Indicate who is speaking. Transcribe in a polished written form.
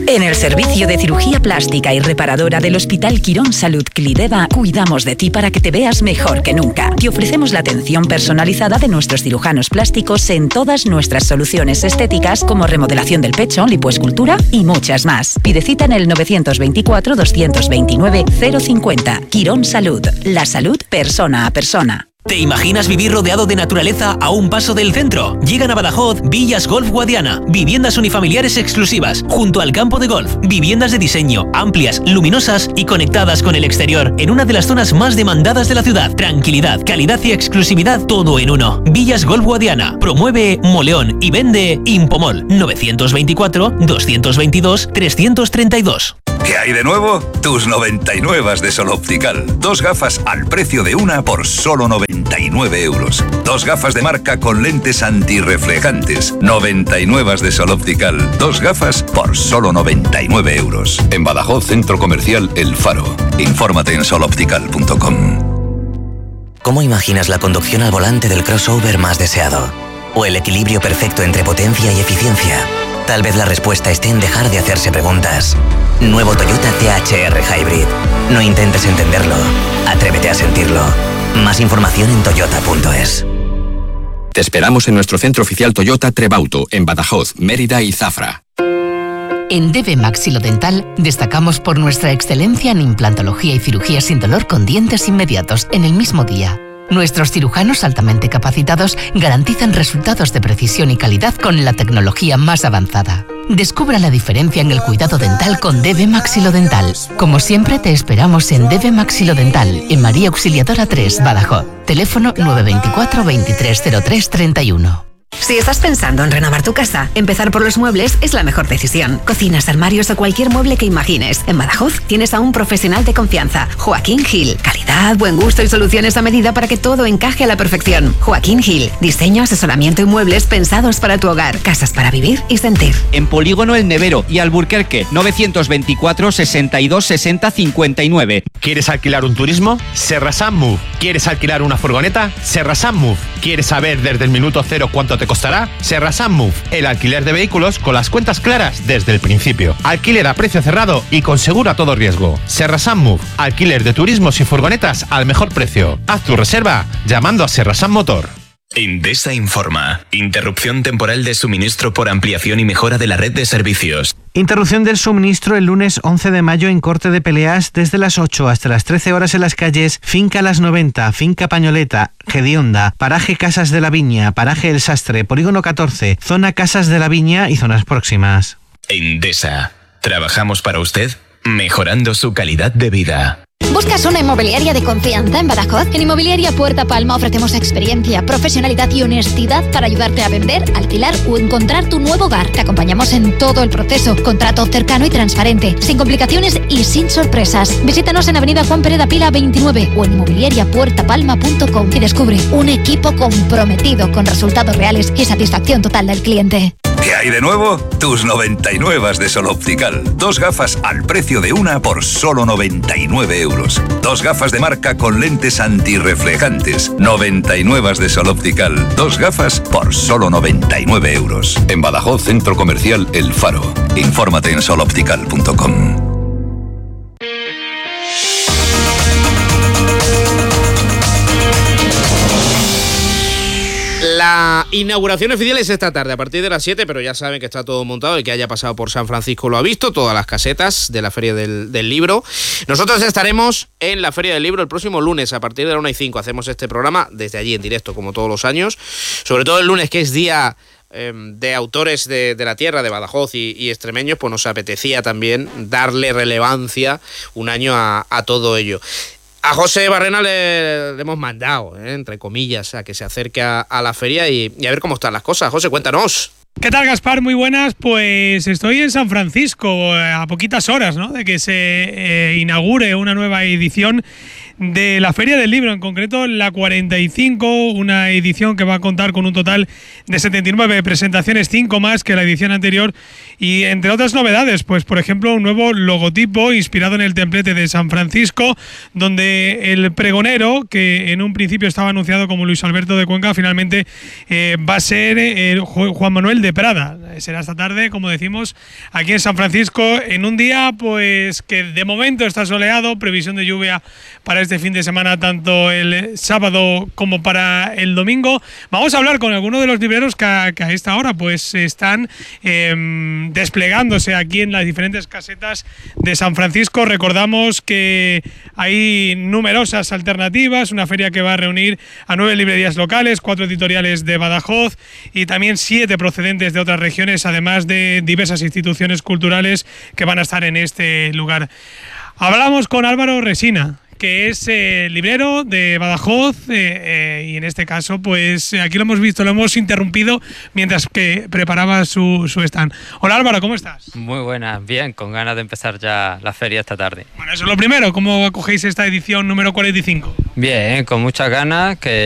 Speaker 1: En el servicio de cirugía plástica y reparadora del Hospital Quirón Salud Clideva cuidamos de ti para que te veas mejor que nunca. Te ofrecemos la atención personalizada de nuestros cirujanos plásticos en todas nuestras soluciones estéticas como remodelación del pecho, lipoescultura y muchas más. Pide cita en el 924-229-050. Quirón Salud. La salud persona a persona.
Speaker 2: ¿Te imaginas vivir rodeado de naturaleza a un paso del centro? Llegan a Badajoz Villas Golf Guadiana, viviendas unifamiliares exclusivas, junto al campo de golf, viviendas de diseño, amplias, luminosas y conectadas con el exterior, en una de las zonas más demandadas de la ciudad. Tranquilidad, calidad y exclusividad, todo en uno. Villas Golf Guadiana, promueve Moleón y vende Impomol. 924-222-332.
Speaker 3: ¿Qué hay de nuevo? Tus 99 de Sol Optical. 2 gafas al precio de una por solo 99 euros. 2 gafas de marca con lentes antirreflejantes. 99 de Sol Optical. 2 gafas por solo 99 euros. En Badajoz, Centro Comercial El Faro. Infórmate en soloptical.com.
Speaker 4: ¿Cómo imaginas la conducción al volante del crossover más deseado? ¿O el equilibrio perfecto entre potencia y eficiencia? Tal vez la respuesta esté en dejar de hacerse preguntas. Nuevo Toyota THR Hybrid. No intentes entenderlo. Atrévete a sentirlo. Más información en toyota.es.
Speaker 5: Te esperamos en nuestro centro oficial Toyota Trebauto, en Badajoz, Mérida y Zafra.
Speaker 6: En DB Maxilodental destacamos por nuestra excelencia en implantología y cirugía sin dolor con dientes inmediatos en el mismo día. Nuestros cirujanos altamente capacitados garantizan resultados de precisión y calidad con la tecnología más avanzada. Descubra la diferencia en el cuidado dental con DB Maxilodental. Como siempre, te esperamos en DB Maxilodental, en María Auxiliadora 3, Badajoz. Teléfono 924 2303 31.
Speaker 7: Si estás pensando en renovar tu casa, empezar por los muebles es la mejor decisión. Cocinas, armarios o cualquier mueble que imagines. En Badajoz tienes a un profesional de confianza, Joaquín Gil. Calidad, buen gusto y soluciones a medida para que todo encaje a la perfección. Joaquín Gil. Diseño, asesoramiento y muebles pensados para tu hogar. Casas para vivir y sentir.
Speaker 8: En Polígono El Nevero y Alburquerque, 924 62 60 59.
Speaker 9: ¿Quieres alquilar un turismo? Serrasan Move. ¿Quieres alquilar una furgoneta? Serrasan Move. ¿Quieres saber desde el minuto cero cuánto te costará? Serrasan Move, el alquiler de vehículos con las cuentas claras desde el principio. Alquiler a precio cerrado y con seguro a todo riesgo. Serrasan Move, alquiler de turismos y furgonetas al mejor precio. Haz tu reserva llamando a Serrasan Motor.
Speaker 10: Endesa informa. Interrupción temporal de suministro por ampliación y mejora de la red de servicios.
Speaker 11: Interrupción del suministro el lunes 11 de mayo en Corte de Peleas desde las 8 hasta las 13 horas en las calles Finca Las 90, Finca Pañoleta, Gedionda, Paraje Casas de la Viña, Paraje El Sastre, Polígono 14, Zona Casas de la Viña y zonas próximas.
Speaker 10: Endesa. Trabajamos para usted, mejorando su calidad de vida.
Speaker 12: ¿Buscas una inmobiliaria de confianza en Badajoz? En Inmobiliaria Puerta Palma ofrecemos experiencia, profesionalidad y honestidad para ayudarte a vender, alquilar o encontrar tu nuevo hogar. Te acompañamos en todo el proceso. Contrato cercano y transparente, sin complicaciones y sin sorpresas. Visítanos en Avenida Juan Pereda Pila 29 o en inmobiliariapuertapalma.com y descubre un equipo comprometido con resultados reales y satisfacción total del cliente.
Speaker 3: ¿Qué hay de nuevo? Tus 99 de Sol Optical. 2 gafas al precio de una por solo 99 euros. 2 gafas de marca con lentes antirreflejantes. 99 de Sol Optical. 2 gafas por solo 99 euros. En Badajoz, Centro Comercial El Faro. Infórmate en soloptical.com.
Speaker 13: La inauguración oficial es esta tarde, a partir de las 7, pero ya saben que está todo montado. El que haya pasado por San Francisco lo ha visto, todas las casetas de la Feria del Libro. Nosotros estaremos en la Feria del Libro el próximo lunes, a partir de las 1:05. Hacemos este programa desde allí en directo, como todos los años. Sobre todo el lunes, que es día de autores de la tierra, de Badajoz y extremeños, pues nos apetecía también darle relevancia un año a todo ello. A José Barrena le hemos mandado, entre comillas, a que se acerque a la feria y a ver cómo están las cosas. José, cuéntanos.
Speaker 14: ¿Qué tal, Gaspar? Muy buenas. Pues estoy en San Francisco, a poquitas horas, ¿no?, de que se inaugure una nueva edición de la Feria del Libro, en concreto la 45, una edición que va a contar con un total de 79 presentaciones, 5 más que la edición anterior, y entre otras novedades, pues por ejemplo un nuevo logotipo inspirado en el templete de San Francisco, donde el pregonero, que en un principio estaba anunciado como Luis Alberto de Cuenca, finalmente va a ser Juan Manuel de Prada. Será esta tarde, como decimos, aquí en San Francisco, en un día pues que de momento está soleado, previsión de lluvia para este fin de semana, tanto el sábado como para el domingo. Vamos a hablar con algunos de los libreros que a esta hora pues están desplegándose aquí en las diferentes casetas de San Francisco. Recordamos que hay numerosas alternativas, una feria que va a reunir a 9 librerías locales, 4 editoriales de Badajoz y también 7 procedentes de otras regiones, además de diversas instituciones culturales que van a estar en este lugar. Hablamos con Álvaro Resina, que es librero de Badajoz y en este caso pues aquí lo hemos visto, lo hemos interrumpido mientras que preparaba su stand. Hola Álvaro, ¿cómo estás?
Speaker 15: Muy buenas, bien, con ganas de empezar ya la feria esta tarde.
Speaker 14: Bueno, eso es lo primero, ¿cómo acogéis esta edición número 45?
Speaker 15: Bien, con muchas ganas, que